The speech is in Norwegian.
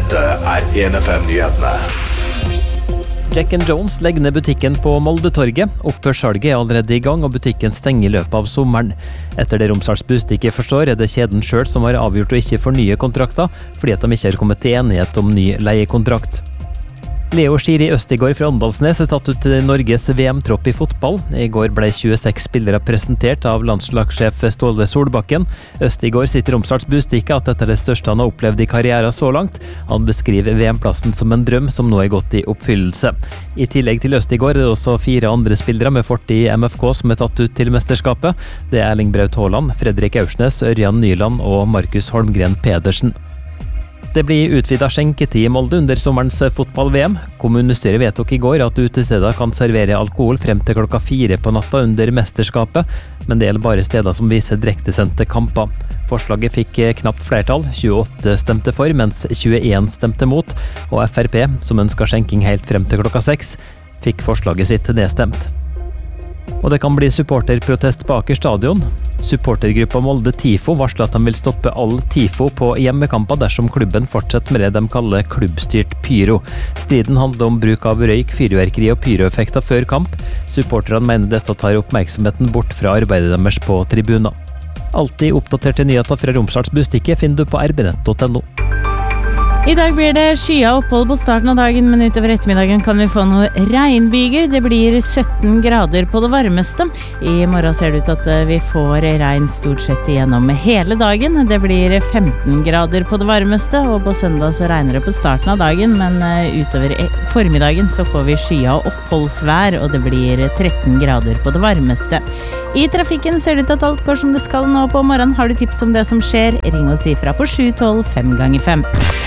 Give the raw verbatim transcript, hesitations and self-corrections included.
Dette er en F M-nyhetene. Jack and Jones legger ned butikken på Moldetorget. Opphørssalget er allerede i gang, og butikken stenger i løpet av sommeren. Etter det Romsdals Budstikke forstår, er det kjeden selv som har avgjort å ikke fornye kontrakter, fordi at de ikke har kommet til enighet om ny leiekontrakt. Leo Skiri Østigård fra Åndalsnes er tatt ut til Norges V M-tropp i fotball. I går ble tjueseks spillere presentert av landslagssjef Ståle Solbakken. Østigård sitter i Romsdals Budstikke at dette er det største han har opplevd i karrieren så langt. Han beskriver V M-plassen som en drøm som nå er gått i oppfyllelse. I tillegg til Østigård er det også fire andre spillere med fortid i M F K som er tatt ut til mesterskapet. Det er Erling Braut Haaland, Fredrik Aursnes, Ørjan Nyland og Markus Holmgren Pedersen. Det blir utvidet skjenketid i Molde under sommerens fotball-V M. Kommunestyret vedtok i går at utesteder kan servere alkohol frem til klokka fire på natta under mesterskapet, men det gjelder bare steder som viser direktesendte kamper. Forslaget fikk knapt flertall, tjueåtte stemte for, mens tjueen stemte mot, og F R P, som ønsker skjenking helt frem til klokka seks, fikk forslaget sitt nedstemt. Og det kan bli supporterprotest på Aker stadion. Supportergruppa Molde Tifo varsler at de vil stoppe all Tifo på hjemmekamper dersom klubben fortsetter med det de kaller klubbstyrt pyro. Striden handler om bruk av røyk, fyrverkeri og pyroeffekter før kamp. Supporterne mener dette tar oppmerksomheten bort fra arbeidet deres på tribuner. Alltid oppdaterte nyheter fra Romsdals Budstikke finner du på r b nett punktum no. I dag blir det skyet opphold på starten av dagen, men utover ettermiddagen kan vi få noe regnbyger. Det blir sytten grader på det varmeste. I morgen ser det ut at vi får regn stort sett igjennom hele dagen. Det blir femten grader på det varmeste, og på søndag så regner det på starten av dagen, men utover formiddagen så får vi skyet og oppholdsvær, og det blir tretten grader på det varmeste. I trafikken ser det ut at alt går som det skal nå på morgenen. Har du tips om det som skjer? Ring og si fra på sju tolv fem ganger fem.